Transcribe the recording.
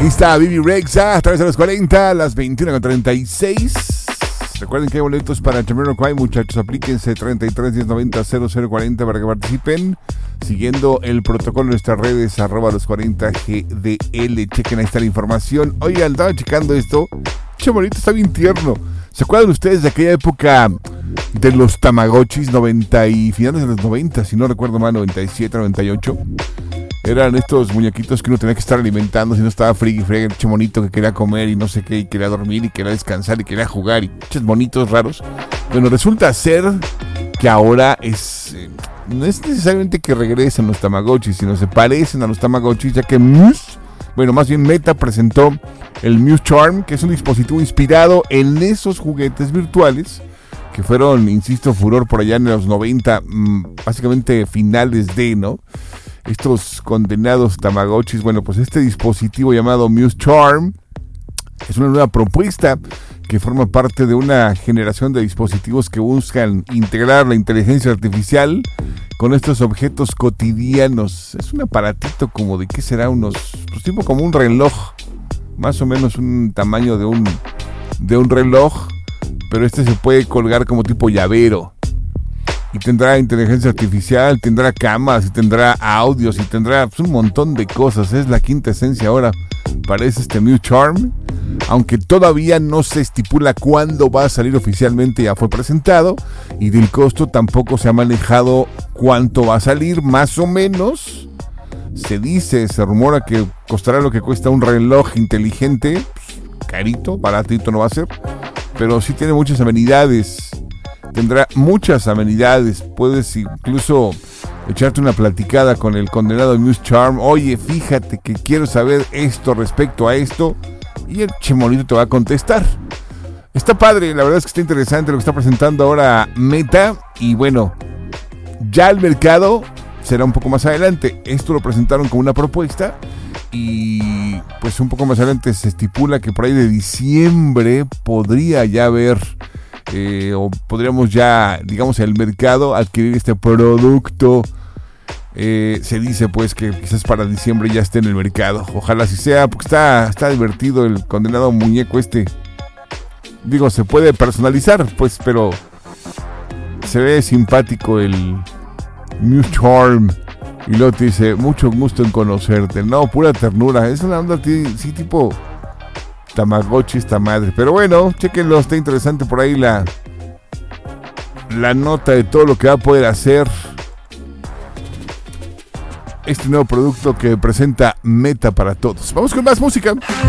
Ahí está Bibi Rexha a través de los 40, las 21:36. Recuerden que hay boletos para Jamiroquai, muchachos. Aplíquense 33 10 90 0040 para que participen. Siguiendo el protocolo de nuestras redes, @los40GDL. Chequen, ahí está la información. Oigan, estaba checando esto. Che, bonito, está bien tierno. ¿Se acuerdan ustedes de aquella época de los Tamagotchis? 90 y finales de los 90, si no recuerdo mal, 97, 98. Eran estos muñequitos que uno tenía que estar alimentando, si no estaba frigui, el che monito que quería comer y no sé qué, y quería dormir y quería descansar y quería jugar y ches bonitos raros. Bueno, resulta ser que ahora no es necesariamente que regresen los Tamagotchis, sino se parecen a los Tamagotchis, ya que más bien Meta presentó el Muse Charm, que es un dispositivo inspirado en esos juguetes virtuales que fueron, insisto, furor por allá en los 90, básicamente finales de, ¿no? Estos condenados Tamagotchis. Bueno, pues este dispositivo llamado Muse Charm es una nueva propuesta que forma parte de una generación de dispositivos que buscan integrar la inteligencia artificial con estos objetos cotidianos. Es un aparatito como de, ¿qué será? Pues tipo como un reloj, más o menos un tamaño de un reloj, pero este se puede colgar como tipo llavero. Y tendrá inteligencia artificial, tendrá cámaras, y tendrá audios, y tendrá un montón de cosas. Es la quinta esencia ahora, parece este Muse Charm. Aunque todavía no se estipula cuándo va a salir oficialmente, ya fue presentado. Y del costo tampoco se ha manejado cuánto va a salir, más o menos. Se rumora que costará lo que cuesta un reloj inteligente. Carito, baratito no va a ser. Pero sí tiene muchas amenidades. Tendrá muchas amenidades. Puedes incluso echarte una platicada con el condenado Muse Charm. Oye, fíjate que quiero saber esto respecto a esto. Y el chemolito te va a contestar. Está padre, la verdad es que está interesante lo que está presentando ahora Meta. Y bueno, ya el mercado será un poco más adelante. Esto lo presentaron como una propuesta. Y pues un poco más adelante se estipula que por ahí de diciembre podría ya haber... o podríamos ya, digamos, el mercado adquirir este producto. Se dice pues que quizás para diciembre ya esté en el mercado. Ojalá así sea, porque está divertido el condenado muñeco este. Digo, se puede personalizar pues, pero se ve simpático el Muse Charm. Y luego te dice, mucho gusto en conocerte. No, pura ternura. Es una onda sí, tipo Tamagotchi esta madre. Pero bueno, chequenlo, está interesante por ahí la nota de todo lo que va a poder hacer este nuevo producto que presenta Meta para todos. Vamos con más música.